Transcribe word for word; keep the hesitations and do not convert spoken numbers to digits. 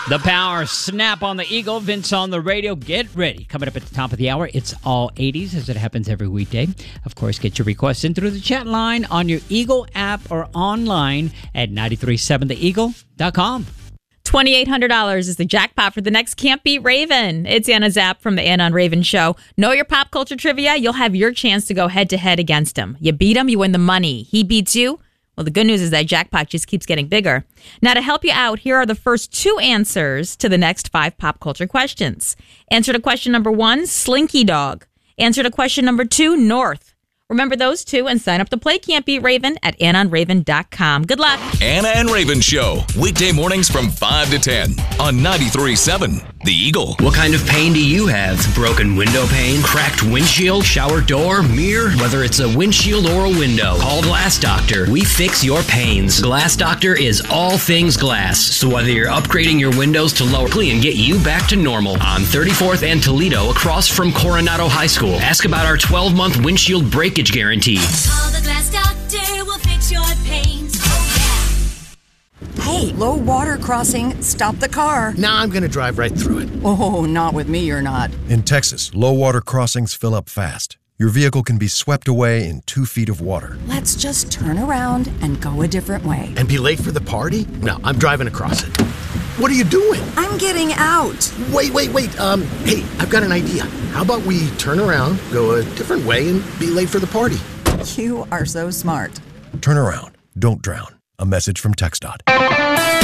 The power snap on the Eagle. Vince on the radio. Get ready. Coming up at the top of the hour, it's all eighties as it happens every weekday. Of course, get your requests in through the chat line on your Eagle app or online at nine three seven the eagle dot com. twenty-eight hundred dollars is the jackpot for the next Can't Beat Raven. It's Anna Zapp from the Anna and Raven Show. Know your pop culture trivia? You'll have your chance to go head-to-head against him. You beat him, you win the money. He beats you? Well, the good news is that jackpot just keeps getting bigger. Now, to help you out, here are the first two answers to the next five pop culture questions. Answer to question number one, Slinky Dog. Answer to question number two, North. Remember those two and sign up to play Can't Beat Raven at anna and raven dot com. Good luck. Anna and Raven Show, weekday mornings from five to ten on ninety-three point seven The Eagle. What kind of pain do you have? Broken window pane, cracked windshield, shower door, mirror? Whether it's a windshield or a window, call Glass Doctor. We fix your pains. Glass Doctor is all things glass. So whether you're upgrading your windows to lower and get you back to normal on thirty-fourth and Toledo across from Coronado High School. Ask about our twelve-month windshield breakage guarantee. Call the Glass Doctor, we'll fix your pains. Oh, yeah. Hey, low water crossing. Stop the car. Nah, I'm going to drive right through it. Oh, not with me, you're not. In Texas, low water crossings fill up fast. Your vehicle can be swept away in two feet of water. Let's just turn around and go a different way. And be late for the party? No, I'm driving across it. What are you doing? I'm getting out. Wait, wait, wait. Um, hey, I've got an idea. How about we turn around, go a different way, and be late for the party? You are so smart. Turn around. Don't drown. A message from TxDOT.